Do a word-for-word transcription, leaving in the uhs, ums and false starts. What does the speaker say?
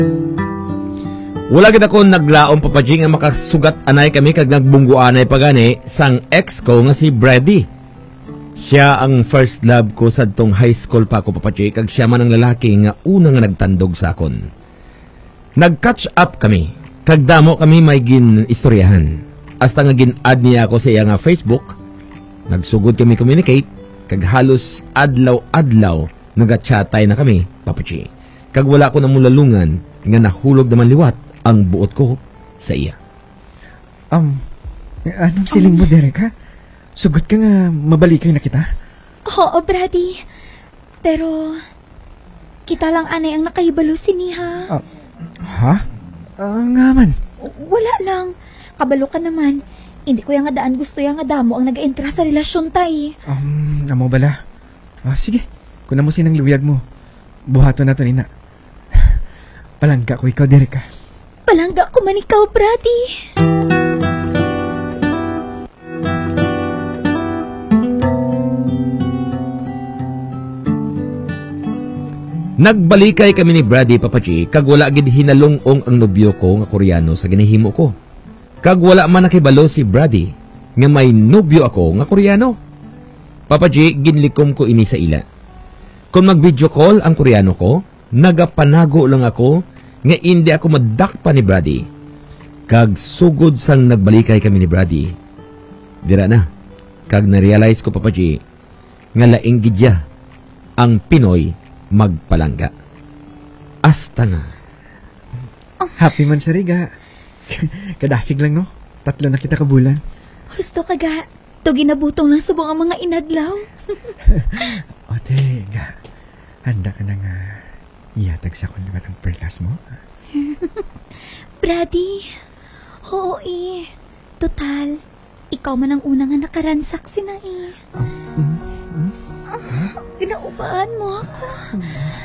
Wala gid ako naglaom papaji nga makasugat anay kami kag nagbungguanay pagani sang ex ko nga si Brady. Siya ang first love ko sadtong high school pa ako papaji kag siya man ang lalaki nga una nga nagtandog sa akon. Nag-catch up kami kag damo kami may gin istoryahan. Hasta nga gin-add niya ako sa iya nga Facebook. Nagsugod kami communicate kag halos adlaw-adlaw naga-chatay na kami papaji. Kag wala ko na mulalungan nga nahulog naman liwat ang buot ko sa iya. Um, anong siling mo, Derek, ha? Sugot ka nga, mabalikay na kita? Oo, Brady. Pero, kita lang anay ang nakahibalo siniha. Uh, ha? Uh, nga man. Wala lang. Kabalo ka naman. Hindi ko yung nga daan gusto yung nga damo ang nag-entra sa relasyon tay. Um, namo bala. Ah, sige, kuna mo sinang luyag mo. Buhato na to, Nina. Palangga ko ikaw, Derek, ha? Palangga ko man ikaw, Brady. Nagbalikay kami ni Brady papaji kag wala gid hinalungong ang nobyo ko nga Koreano sa ginahimo ko. Kag wala man nakibalo si Brady nga may nobyo ako nga Koreano. Papaji, ginlikom ko ini sa ila. Kung mag-video call ang Koreano ko, nagapanago lang ako nga hindi ako madakpa ni Brady. Kag sugod sang nagbalikay kami ni Brady. Dira na, kag na-realize ko papaji nga laing gidya ang Pinoy magpalangga. Asta nga. Happy man sa riga. Kadasig lang, no? Tatlo na kita kabulan. Gusto ka ga. To ginabutong lang subong ang mga inadlaw. O, tega. Handa ka na nga iyatag sa kung naman ang perlas mo? Brady, oo eh. Total, ikaw man ang una nga nakaransak sina eh. Oh, mm, mm. Ah, ginaubaan mo ako.